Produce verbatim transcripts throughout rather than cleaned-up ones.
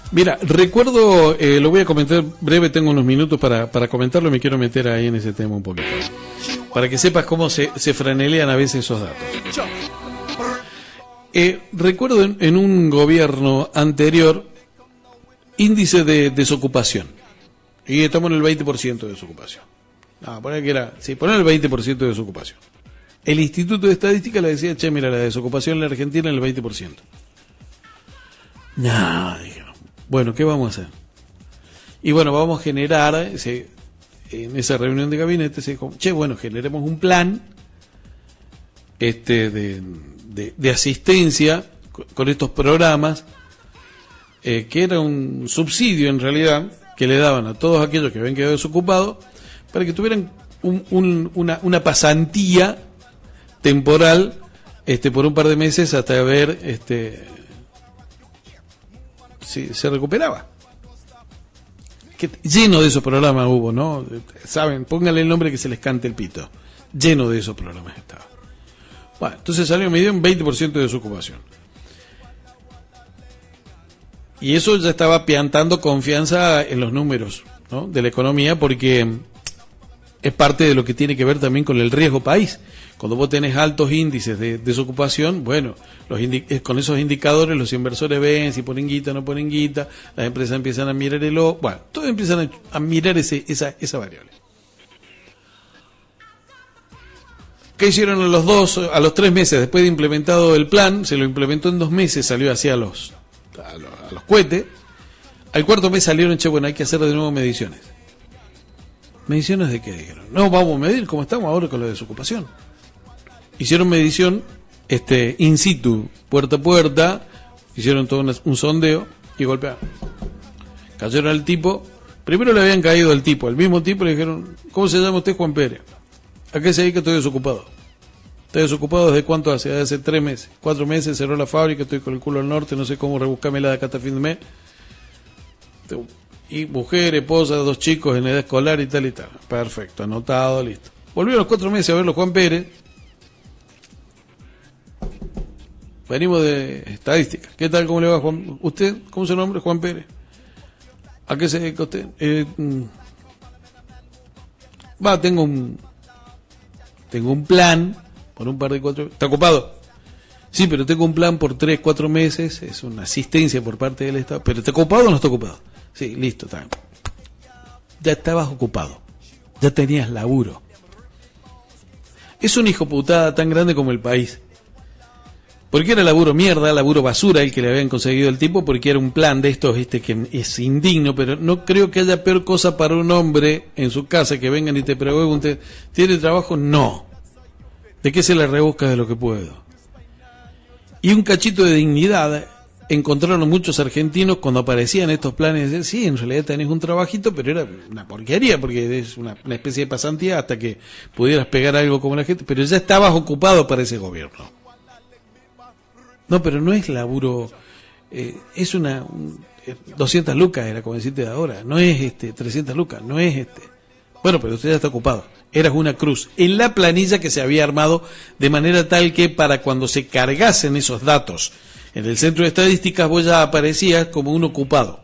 Mira, recuerdo, eh, lo voy a comentar breve, tengo unos minutos para, para comentarlo, me quiero meter ahí en ese tema un poquito. Para que sepas cómo se, se franelean a veces esos datos. Eh, recuerdo en, en un gobierno anterior, índice de desocupación. Y estamos en el veinte por ciento de desocupación. No, poner que era, sí, poner el veinte por ciento de desocupación. El Instituto de Estadística le decía, che, mira, la desocupación en la Argentina es el veinte por ciento. No, dijeron. Bueno, ¿qué vamos a hacer? Y bueno, vamos a generar, se, en esa reunión de gabinete, se dijo, che, bueno, generemos un plan este de, de, de asistencia con, con estos programas, eh, que era un subsidio en realidad, que le daban a todos aquellos que habían quedado desocupados, para que tuvieran un, un, una, una pasantía temporal este por un par de meses hasta ver este si se recuperaba. Que lleno de esos programas hubo, ¿no? Saben, pónganle el nombre que se les cante el pito. Lleno de esos programas estaba. Bueno, entonces salió medio en veinte por ciento de desocupación. Y eso ya estaba piantando confianza en los números, ¿no?, de la economía, porque es parte de lo que tiene que ver también con el riesgo país. Cuando vos tenés altos índices de desocupación, bueno, los indi- con esos indicadores los inversores ven si ponen guita o no ponen guita, las empresas empiezan a mirar el ojo, bueno, todos empiezan a, a mirar ese, esa, esa variable. ¿Qué hicieron a los dos, a los tres meses después de implementado el plan? Se lo implementó en dos meses, salió hacia los, a los, a los cohetes. Al cuarto mes salieron, che, bueno, hay que hacer de nuevo mediciones. ¿Mediciones de qué? Dijeron, no, vamos a medir cómo estamos ahora con la desocupación. Hicieron medición este in situ, puerta a puerta, hicieron todo una, un sondeo y golpearon. Cayeron al tipo, primero le habían caído al tipo, al mismo tipo le dijeron, ¿cómo se llama usted? Juan Pérez. ¿A qué se dedica? Estoy desocupado. ¿Estoy desocupado desde cuánto hace? Desde hace tres meses, cuatro meses, cerró la fábrica, estoy con el culo al norte, no sé cómo rebuscármela de acá hasta fin de mes. Y mujer, esposa, dos chicos en edad escolar y tal y tal. Perfecto, anotado, listo. Volvió a los cuatro meses a verlo Juan Pérez. Venimos de estadística. ¿Qué tal? ¿Cómo le va, Juan? ¿Usted? ¿Cómo es su nombre? Juan Pérez. ¿A qué se dedica usted? Eh, va, tengo un tengo un plan por un par de cuatro... ¿Está ocupado? Sí, pero tengo un plan por tres, cuatro meses. Es una asistencia por parte del Estado. ¿Pero está ocupado o no está ocupado? Sí, listo, está. Ya estabas ocupado. Ya tenías laburo. Es una hijoputada tan grande como el país. Porque era laburo mierda, laburo basura el que le habían conseguido el tipo, porque era un plan de estos este que es indigno, pero no creo que haya peor cosa para un hombre en su casa que vengan y te pregunten, ¿tiene trabajo? No. ¿De qué se le rebusca? De lo que puedo. Y un cachito de dignidad encontraron muchos argentinos cuando aparecían estos planes de decir, sí, en realidad tenés un trabajito, pero era una porquería, porque es una, una especie de pasantía hasta que pudieras pegar algo como la gente, pero ya estabas ocupado para ese gobierno. No, pero no es laburo, eh, es una un, eh, doscientas lucas era como decirte de ahora, no es este trescientas lucas, no es este. Bueno, pero usted ya está ocupado. Eras una cruz en la planilla que se había armado de manera tal que para cuando se cargasen esos datos en el centro de estadísticas vos ya aparecías como un ocupado.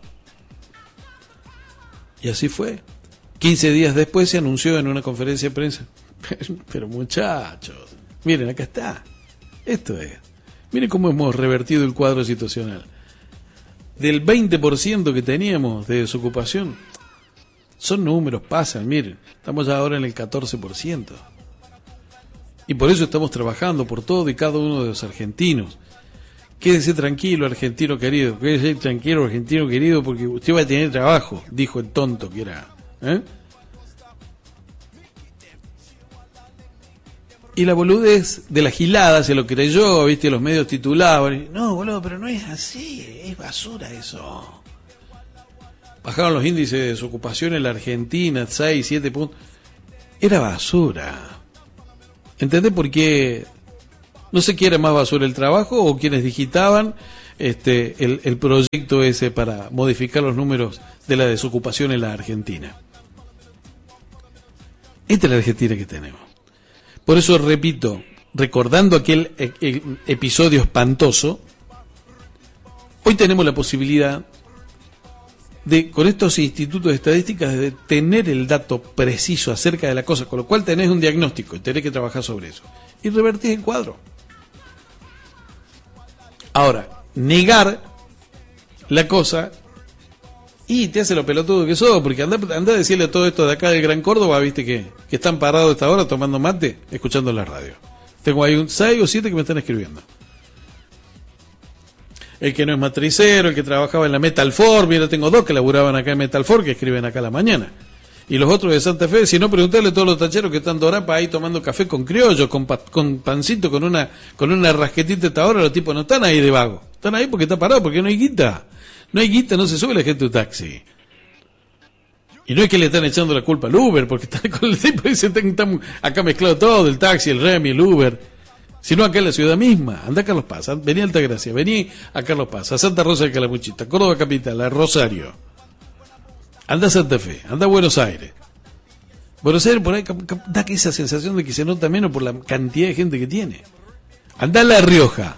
Y así fue. quince días después se anunció en una conferencia de prensa. Pero muchachos, miren, acá está. Esto es. Miren cómo hemos revertido el cuadro situacional. Del veinte por ciento que teníamos de desocupación, son números, pasan, miren, estamos ya ahora en el catorce por ciento. Y por eso estamos trabajando por todo y cada uno de los argentinos. Quédese tranquilo, argentino querido, quédese tranquilo, argentino querido, porque usted va a tener trabajo, dijo el tonto que era. ¿Eh? Y la boludez de la gilada se lo creyó, viste, los medios titulaban. No, boludo, pero no es así, es basura eso. Bajaron los índices de desocupación en la Argentina, seis, siete puntos. Era basura. ¿Entendés por qué no sé quién era más basura, el trabajo o quienes digitaban este el, el proyecto ese para modificar los números de la desocupación en la Argentina? Esta es la Argentina que tenemos. Por eso repito, recordando aquel e- e- episodio espantoso, hoy tenemos la posibilidad de, con estos institutos de estadísticas, de tener el dato preciso acerca de la cosa, con lo cual tenés un diagnóstico y tenés que trabajar sobre eso. Y revertís el cuadro. Ahora, negar la cosa y te hace lo pelotudo que sos, porque anda, anda a decirle a todo esto de acá del Gran Córdoba, viste que, que están parados a esta hora tomando mate, escuchando la radio. Tengo ahí un seis o siete que me están escribiendo. El que no es matricero, el que trabajaba en la Metalfor, mira, tengo dos que laburaban acá en Metalfor que escriben acá a la mañana. Y los otros de Santa Fe, si no, preguntarle a todos los tacheros que están dorapa ahí tomando café con criollo, con, pa, con pancito, con una con una rasquetita esta hora, los tipos no están ahí de vago. Están ahí porque está parado, porque no hay guita. No hay guita, no se sube la gente a un taxi. Y no es que le están echando la culpa al Uber, porque están con el tipo y dicen, están acá mezclado todo, el taxi, el Remi, el Uber. Sino acá en la ciudad misma. Anda a Carlos Paz, vení a Altagracia, vení a Carlos Paz, a Santa Rosa de Calamuchita, Córdoba Capital, a Rosario. Anda a Santa Fe, anda a Buenos Aires. Buenos Aires por ahí da que esa sensación de que se nota menos por la cantidad de gente que tiene. Anda a La Rioja.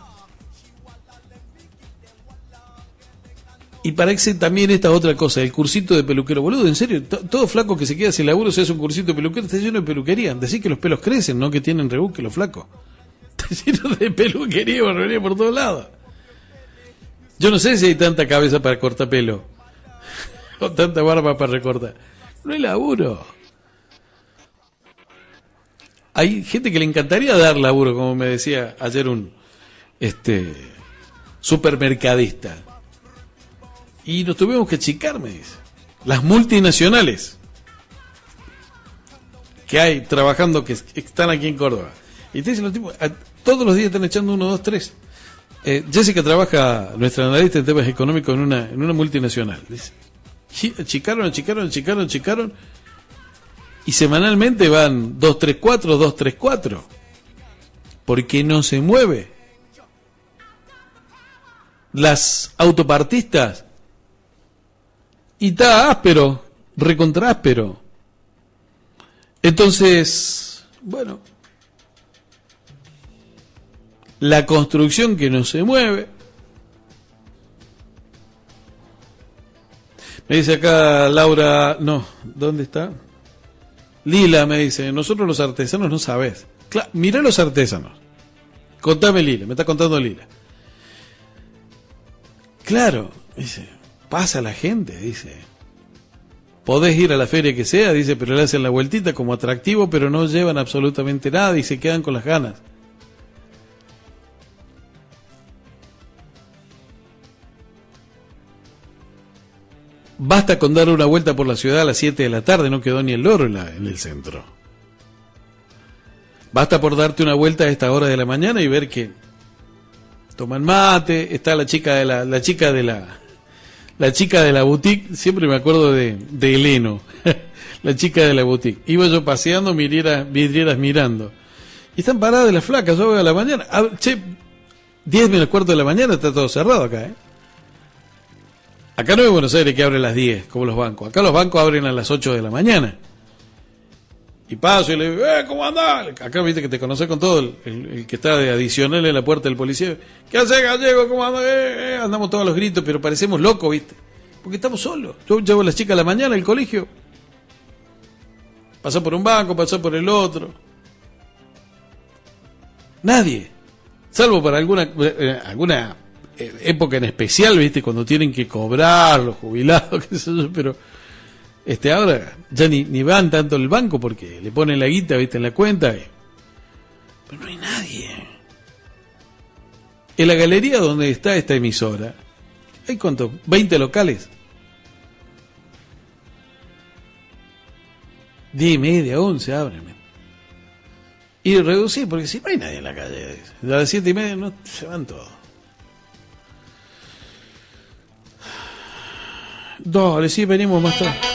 Y para que también esta otra cosa, el cursito de peluquero, boludo, en serio, to, todo flaco que se queda sin laburo se hace un cursito de peluquero, está lleno de peluquería. Decís que los pelos crecen, no que tienen rebusque los flacos. Está lleno de peluquería, barbería por todos lados. Yo no sé si hay tanta cabeza para cortar pelo. O tanta barba para recortar. No hay laburo. Hay gente que le encantaría dar laburo, como me decía ayer un este supermercadista. Y nos tuvimos que achicar, me dice. Las multinacionales que hay trabajando, que están aquí en Córdoba. Y te dicen los tipos, a, todos los días están echando uno, dos, tres. Eh, Jessica trabaja, nuestra analista en temas económicos, en una, en una multinacional. Dice. Achicaron, achicaron, achicaron, achicaron. Y semanalmente van dos tres cuatro, dos tres cuatro. Porque no se mueve. Las autopartistas. Y está áspero, recontra áspero. Entonces, bueno. La construcción que no se mueve. Me dice acá Laura, no, ¿dónde está? Lila me dice, nosotros los artesanos no sabés. Claro, mirá los artesanos. Contame Lila, me está contando Lila. Claro, dice, pasa la gente, dice. Podés ir a la feria que sea, dice, pero le hacen la vueltita como atractivo, pero no llevan absolutamente nada y se quedan con las ganas. Basta con dar una vuelta por la ciudad a las siete de la tarde, no quedó ni el loro en, la, en el centro. Basta por darte una vuelta a esta hora de la mañana y ver que toman mate, está la chica de la, la chica de la, la chica de la boutique, siempre me acuerdo de, de Heleno, la chica de la boutique. Iba yo paseando, vidrieras, vidrieras mirando. Y están paradas de las flacas, yo voy a la mañana. A, che, diez menos cuarto de la mañana, está todo cerrado acá, ¿eh? Acá no es Buenos Aires que abre a las diez, como los bancos. Acá los bancos abren a las ocho de la mañana. Y paso y le digo, eh, ¿cómo andás? Acá viste que te conoces con todo, el, el, el que está de adicional en la puerta del policía. ¿Qué haces, gallego? ¿Cómo andás? Eh, eh, andamos todos los gritos, pero parecemos locos, viste. Porque estamos solos. Yo llevo a las chicas a la mañana al colegio. Pasó por un banco, pasó por el otro. Nadie. Salvo para alguna, eh, alguna época en especial, viste, cuando tienen que cobrar los jubilados, qué sé yo, pero este ahora ya ni, ni van tanto al banco porque le ponen la guita, viste, en la cuenta, y... pero no hay nadie. En la galería donde está esta emisora, ¿hay cuánto? ¿veinte locales? diez y media, once, ábreme. Y reducir, porque si no hay nadie en la calle, a las siete y media no, se van todos. Dale, sí, venimos más tarde.